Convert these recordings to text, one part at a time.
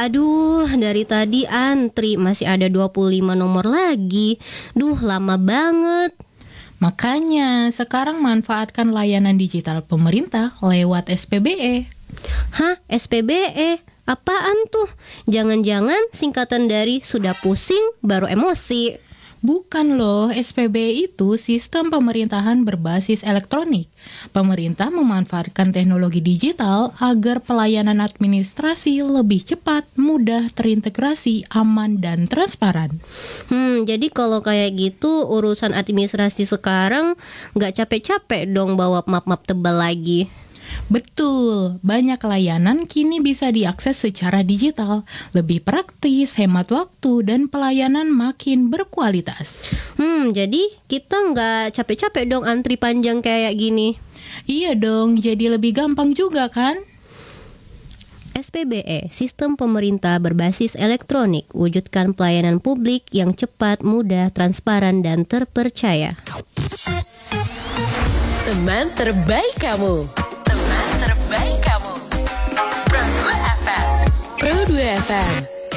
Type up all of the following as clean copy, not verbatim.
Aduh, dari tadi antri masih ada 25 nomor lagi. Duh, lama banget. Makanya sekarang manfaatkan layanan digital pemerintah lewat SPBE. Hah, SPBE? Apaan tuh? Jangan-jangan singkatan dari sudah pusing baru emosi. Bukan loh, SPBE itu sistem pemerintahan berbasis elektronik. Pemerintah memanfaatkan teknologi digital agar pelayanan administrasi lebih cepat, mudah, terintegrasi, aman, dan transparan. Jadi kalau kayak gitu urusan administrasi sekarang nggak capek-capek dong bawa map-map tebal lagi. Betul, banyak layanan kini bisa diakses secara digital, lebih praktis, hemat waktu, dan pelayanan makin berkualitas. Jadi kita nggak capek-capek dong antri panjang kayak gini. Iya dong, jadi lebih gampang juga kan? SPBE, Sistem Pemerintah Berbasis Elektronik, wujudkan pelayanan publik yang cepat, mudah, transparan, dan terpercaya. Teman terbaik kamu. Teman terbaik kamu. Pro 2 FM. Pro 2 FM.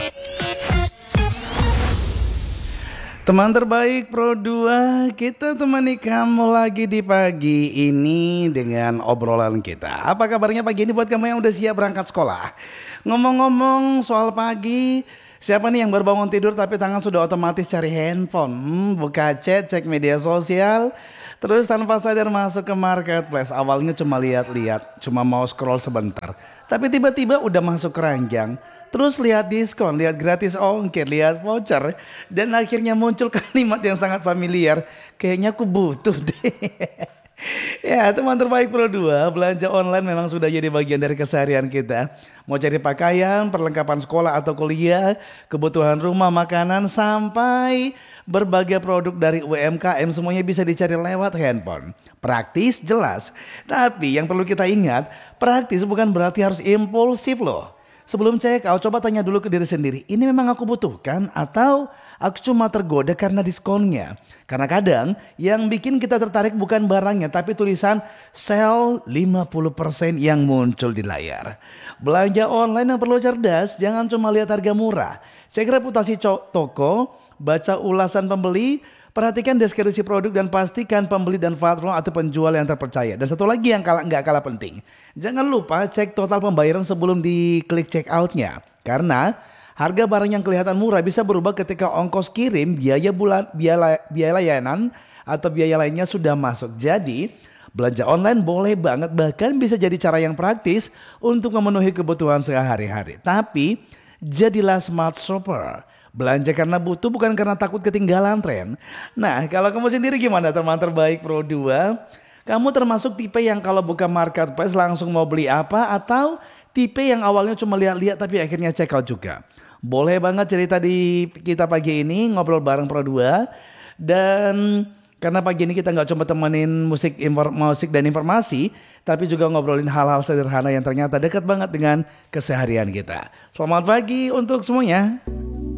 Teman terbaik Pro 2, kita temani kamu lagi di pagi ini dengan obrolan kita. Apa kabarnya pagi ini buat kamu yang udah siap berangkat sekolah? Ngomong-ngomong soal pagi, siapa nih yang baru bangun tidur tapi tangan sudah otomatis cari handphone? Buka chat, cek media sosial, terus tanpa sadar masuk ke marketplace. Awalnya cuma lihat-lihat, cuma mau scroll sebentar, tapi tiba-tiba udah masuk keranjang. Terus lihat diskon, lihat gratis ongkir, lihat voucher, dan akhirnya muncul kalimat yang sangat familiar. Kayaknya aku butuh deh. Ya, teman terbaik Pro 2, belanja online memang sudah jadi bagian dari keseharian kita. Mau cari pakaian, perlengkapan sekolah atau kuliah, kebutuhan rumah, makanan, sampai berbagai produk dari UMKM semuanya bisa dicari lewat handphone. Praktis, jelas. Tapi yang perlu kita ingat, praktis bukan berarti harus impulsif loh. Sebelum check out, coba tanya dulu ke diri sendiri, ini memang aku butuhkan atau aku cuma tergoda karena diskonnya? Karena kadang yang bikin kita tertarik bukan barangnya, tapi tulisan sale 50% yang muncul di layar. Belanja online yang perlu cerdas, jangan cuma lihat harga murah. Cek reputasi toko, baca ulasan pembeli, perhatikan deskripsi produk dan pastikan pembeli dan platform atau penjual yang terpercaya. Dan satu lagi yang nggak kalah penting, jangan lupa cek total pembayaran sebelum diklik check out-nya. Karena harga barang yang kelihatan murah bisa berubah ketika ongkos kirim, biaya layanan atau biaya lainnya sudah masuk. Jadi belanja online boleh banget, bahkan bisa jadi cara yang praktis untuk memenuhi kebutuhan sehari-hari. Tapi jadilah smart shopper. Belanja karena butuh, bukan karena takut ketinggalan tren. Nah, kalau kamu sendiri gimana teman terbaik Pro 2? Kamu termasuk tipe yang kalau buka marketplace langsung mau beli apa? Atau tipe yang awalnya cuma lihat-lihat tapi akhirnya check out juga? Boleh banget cerita di kita pagi ini, ngobrol bareng Pro 2. Dan karena pagi ini kita gak cuma temenin musik dan informasi, tapi juga ngobrolin hal-hal sederhana yang ternyata dekat banget dengan keseharian kita. Selamat pagi untuk semuanya.